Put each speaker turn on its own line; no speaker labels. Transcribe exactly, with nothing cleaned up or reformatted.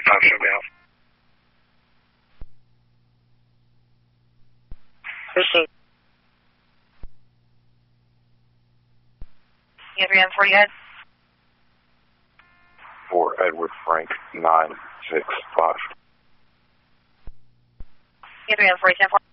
five, show me out.
Received.
You have your M forty Ed?
For Edward Frank, nine six five.
You have your M forty ten four?